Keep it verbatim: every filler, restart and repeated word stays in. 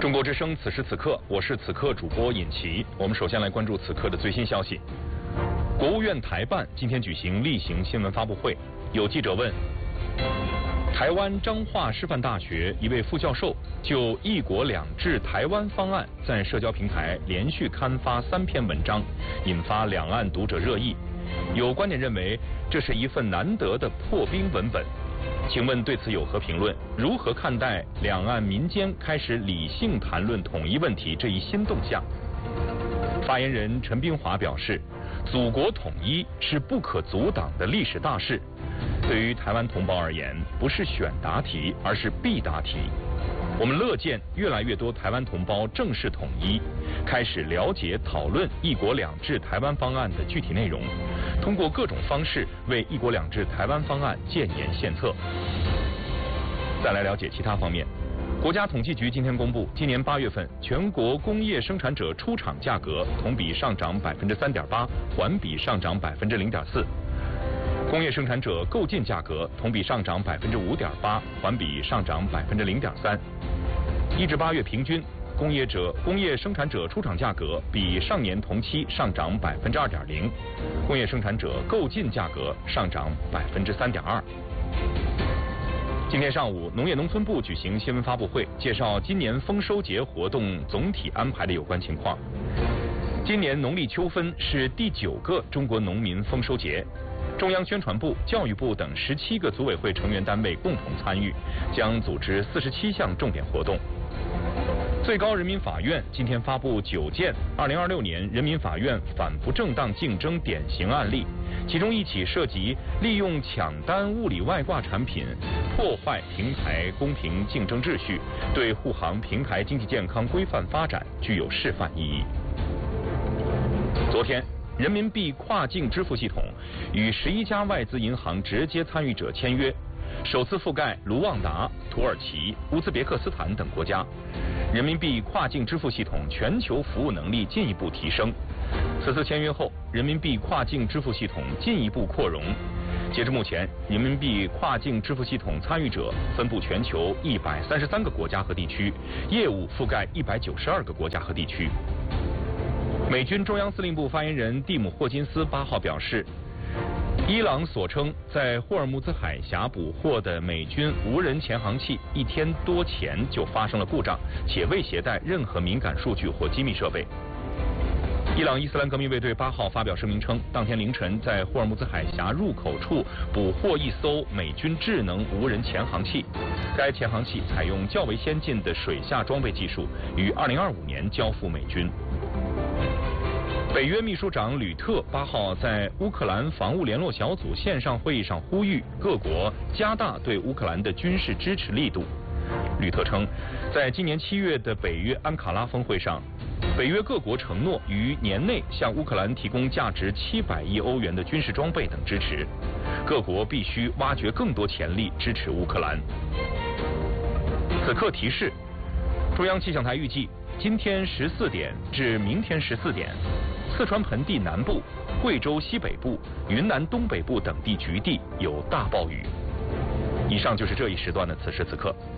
中国之声，此时此刻，我是此刻主播尹奇。我们首先来关注此刻的最新消息。国务院台办今天举行例行新闻发布会，有记者问，台湾彰化师范大学一位副教授就“一国两制”台湾方案在社交平台连续刊发三篇文章，引发两岸读者热议。有观点认为，这是一份难得的破冰文本。请问对此有何评论？如何看待两岸民间开始理性谈论统一问题这一新动向？发言人陈冰华表示，祖国统一是不可阻挡的历史大事，对于台湾同胞而言，不是选答题，而是必答题。我们乐见越来越多台湾同胞正式统一，开始了解讨论“一国两制”台湾方案的具体内容，通过各种方式为“一国两制”台湾方案建言献策。再来了解其他方面，国家统计局今天公布，今年八月份全国工业生产者出厂价格同比上涨百分之三点八，环比上涨百分之零点四。工业生产者购进价格同比上涨百分之五点八，环比上涨百分之零点三。一至八月平均，工业者工业生产者出厂价格比上年同期上涨百分之二点零，工业生产者购进价格上涨百分之三点二。今天上午，农业农村部举行新闻发布会，介绍今年丰收节活动总体安排的有关情况。今年农历秋分是第九个中国农民丰收节。中央宣传部、教育部等十七个组委会成员单位共同参与，将组织四十七项重点活动。最高人民法院今天发布九件二零二六年人民法院反不正当竞争典型案例，其中一起涉及利用抢单物理外挂产品破坏平台公平竞争秩序，对护航平台经济健康规范发展具有示范意义。昨天，人民币跨境支付系统与十一家外资银行直接参与者签约，首次覆盖卢旺达、土耳其、乌兹别克斯坦等国家。人民币跨境支付系统全球服务能力进一步提升。此次签约后，人民币跨境支付系统进一步扩容。截至目前，人民币跨境支付系统参与者分布全球一百三十三个国家和地区，业务覆盖一百九十二个国家和地区。美军中央司令部发言人蒂姆·霍金斯八号表示，伊朗所称在霍尔木兹海峡捕获的美军无人潜航器一天多前就发生了故障，且未携带任何敏感数据或机密设备。伊朗伊斯兰革命卫队八号发表声明称，当天凌晨在霍尔木兹海峡入口处捕获一艘美军智能无人潜航器，该潜航器采用较为先进的水下装备技术，于二零二五年交付美军。北约秘书长吕特八号在乌克兰防务联络小组线上会议上呼吁各国加大对乌克兰的军事支持力度。吕特称，在今年七月的北约安卡拉峰会上，北约各国承诺于年内向乌克兰提供价值七百亿欧元的军事装备等支持，各国必须挖掘更多潜力支持乌克兰。此刻提示，中央气象台预计今天十四点至明天十四点，四川盆地南部、贵州西北部、云南东北部等地局地有大暴雨。以上就是这一时段的此时此刻。